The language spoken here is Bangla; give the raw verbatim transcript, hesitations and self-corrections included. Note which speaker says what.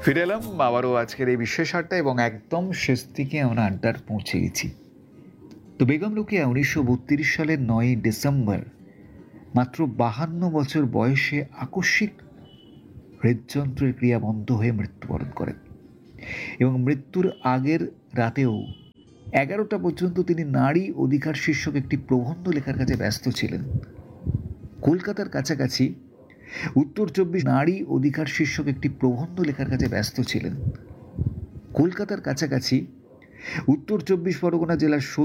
Speaker 1: ফিরে এলাম আবারও আজকের এই বিশেষ আড্ডা এবং একদম শেষ দিকে আমরা আড্ডার পৌঁছে গেছি। তো বেগম রোকেয়া উনিশশো বত্রিশ সালের নয়ই ডিসেম্বর মাত্র বাহান্ন বছর বয়সে আকস্মিক হৃদযন্ত্রের ক্রিয়া বন্ধ হয়ে মৃত্যুবরণ করেন এবং মৃত্যুর আগের রাতেও এগারোটা পর্যন্ত তিনি নারী অধিকার শীর্ষক একটি প্রবন্ধ লেখার কাজে ব্যস্ত ছিলেন। কলকাতার কাছাকাছি উত্তর চব্বিশ নারী অধিকার শীর্ষক একটি প্রবন্ধ লেখার কাজে ব্যস্ত ছিলেন কলকাতার কাছাকাছি উত্তর চব্বিশ পরগনা জেলার